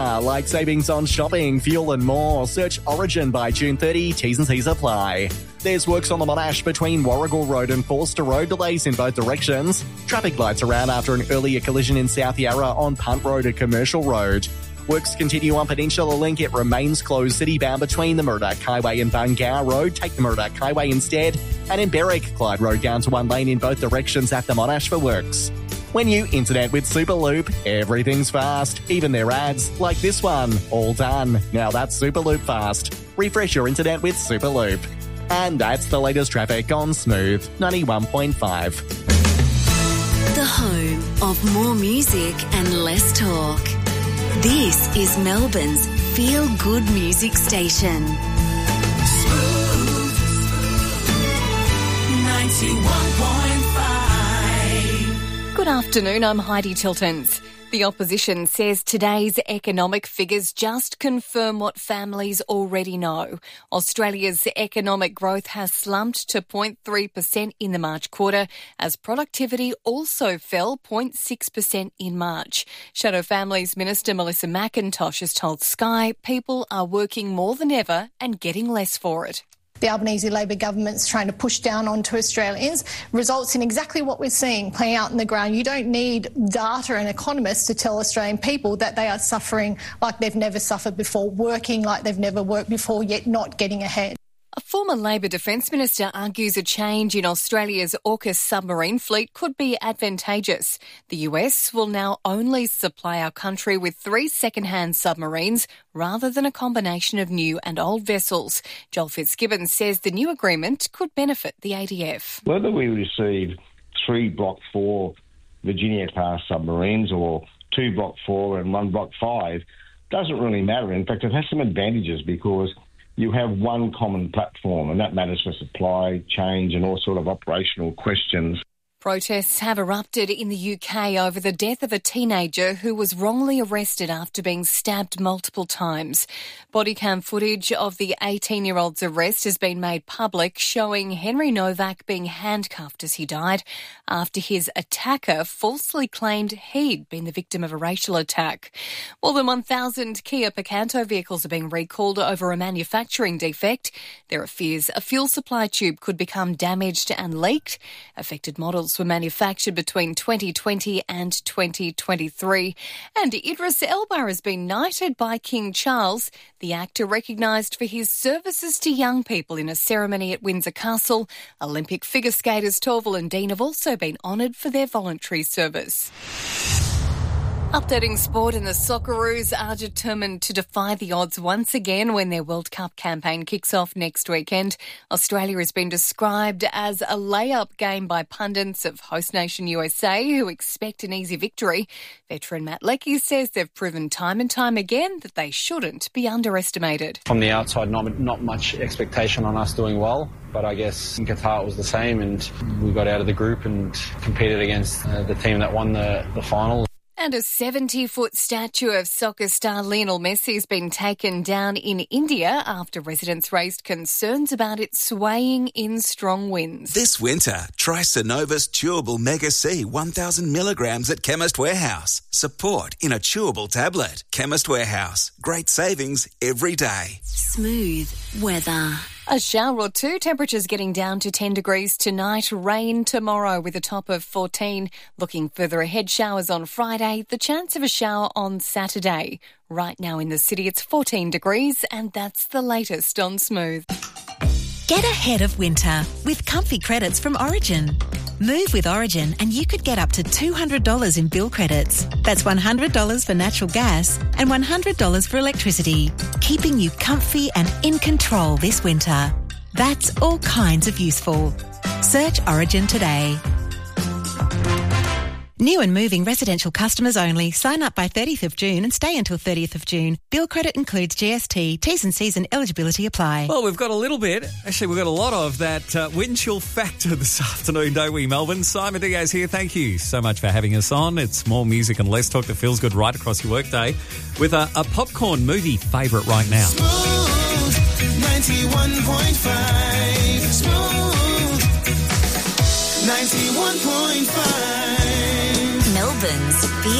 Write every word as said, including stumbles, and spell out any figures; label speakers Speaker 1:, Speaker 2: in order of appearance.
Speaker 1: Like savings on shopping, fuel and more. Search Origin by June thirtieth. T's and C's apply. There's works on the Monash between Warrigal Road and Forster Road. Delays in both directions. Traffic lights around after an earlier collision in South Yarra on Punt Road at Commercial Road. Works continue on Peninsula Link. It remains closed city-bound between the Murdoch Highway and Bungar Road. Take the Murdoch Highway instead. And in Berwick, Clyde Road down to one lane in both directions at the Monash for works. When you internet with Superloop, everything's fast. Even their ads, like this one, all done. Now that's Superloop fast. Refresh your internet with Superloop. And that's the latest traffic on Smooth ninety-one point five.
Speaker 2: The home of more music and less talk. This is Melbourne's feel-good music station.
Speaker 3: Smooth ninety-one point five.
Speaker 4: Good afternoon, I'm Heidi Tiltons. The opposition says today's economic figures just confirm what families already know. Australia's economic growth has slumped to zero point three percent in the March quarter, as productivity also fell zero point six percent in March. Shadow Families Minister Melissa McIntosh has told Sky people are working more than ever and getting less for it.
Speaker 5: The Albanese Labor government's trying to push down onto Australians results in exactly what we're seeing playing out in the ground. You don't need data and economists to tell Australian people that they are suffering like they've never suffered before, working like they've never worked before, yet not getting ahead.
Speaker 4: A former Labor Defence Minister argues a change in Australia's AUKUS submarine fleet could be advantageous. The U S will now only supply our country with three second-hand submarines rather than a combination of new and old vessels. Joel Fitzgibbon says the new agreement could benefit the A D F.
Speaker 6: Whether we receive three Block four Virginia-class submarines or two Block four and one Block five doesn't really matter. In fact, it has some advantages because you have one common platform, and that matters for supply, change and all sort of operational questions.
Speaker 4: Protests have erupted in the U K over the death of a teenager who was wrongly arrested after being stabbed multiple times. Bodycam footage of the eighteen-year-old's arrest has been made public, showing Henry Novak being handcuffed as he died after his attacker falsely claimed he'd been the victim of a racial attack. More than one thousand Kia Picanto vehicles are being recalled over a manufacturing defect. There are fears a fuel supply tube could become damaged and leaked. Affected models were manufactured between twenty twenty and twenty twenty-three. And Idris Elba has been knighted by King Charles, the actor recognised for his services to young people in a ceremony at Windsor Castle. Olympic figure skaters Torval and Dean have also been honoured for their voluntary service. Updating sport, and the Socceroos are determined to defy the odds once again when their World Cup campaign kicks off next weekend. Australia has been described as a layup game by pundits of host nation U S A, who expect an easy victory. Veteran Matt Leckie says they've proven time and time again that they shouldn't be underestimated.
Speaker 7: From the outside, not, not much expectation on us doing well. But I guess in Qatar it was the same, and we got out of the group and competed against uh, the team that won the, the final.
Speaker 4: And a seventy-foot statue of soccer star Lionel Messi has been taken down in India after residents raised concerns about it swaying in strong winds.
Speaker 8: This winter, try Synovus Chewable Mega C one thousand milligrams at Chemist Warehouse. Support in a chewable tablet. Chemist Warehouse. Great savings every day.
Speaker 2: Smooth weather.
Speaker 4: A shower or two, temperatures getting down to ten degrees tonight, rain tomorrow with a top of fourteen. Looking further ahead, showers on Friday, the chance of a shower on Saturday. Right now in the city, it's fourteen degrees, and that's the latest on Smooth.
Speaker 9: Get ahead of winter with comfy credits from Origin. Move with Origin and you could get up to two hundred dollars in bill credits. That's one hundred dollars for natural gas and one hundred dollars for electricity, keeping you comfy and in control this winter. That's all kinds of useful. Search Origin today. New and moving residential customers only. Sign up by thirtieth of June and stay until thirtieth of June. Bill credit includes G S T. T's and C's and eligibility apply.
Speaker 10: Well, we've got a little bit, actually we've got a lot of that uh, wind chill factor this afternoon, don't we, Melbourne? Simon Diaz here. Thank you so much for having us on. It's more music and less talk that feels good right across your workday with a, a popcorn movie favourite right now.
Speaker 3: Smooth ninety-one point five. Smooth ninety-one point five.
Speaker 2: Melbourne's